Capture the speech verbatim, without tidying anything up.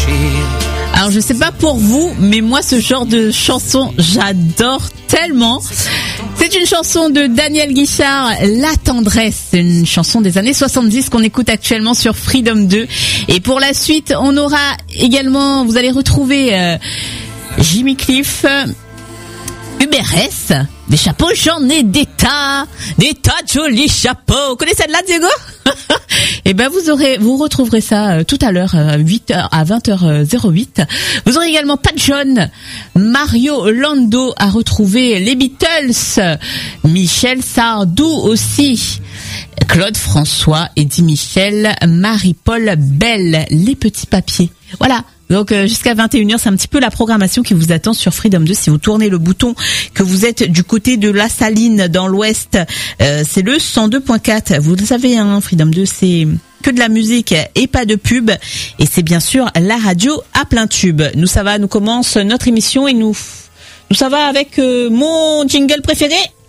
Alors je sais pas pour vous, mais moi ce genre de chanson j'adore tellement. C'est une chanson de Daniel Guichard, La Tendresse. C'est une chanson des années soixante-dix qu'on écoute actuellement sur Freedom deux. Et pour la suite, on aura également, vous allez retrouver euh, Jimmy Cliff, U B R S, des chapeaux, j'en ai des tas, des tas de jolis chapeaux. Vous connaissez celle-là, Diego? Et ben vous aurez, vous retrouverez ça euh, tout à l'heure, euh, huit heures à vingt heures zéro huit. Vous aurez également Pat John, Mario Lando à retrouver, les Beatles, Michel Sardou aussi, Claude François, Eddie Michel, Marie-Paul Bell, les petits papiers. Voilà. Donc euh, jusqu'à vingt et une heures, c'est un petit peu la programmation qui vous attend sur Freedom deux. Si vous tournez le bouton, que vous êtes du côté de La Saline dans l'ouest, euh, c'est le cent deux point quatre. Vous le savez, hein, Freedom deux, c'est que de la musique et pas de pub. Et c'est bien sûr la radio à plein tube. Nous, ça va, nous commence notre émission et nous, nous ça va avec euh, mon jingle préféré.